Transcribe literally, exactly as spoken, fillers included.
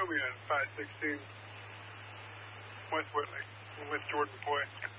show me on five sixteen West Whitley with Jordan Poy.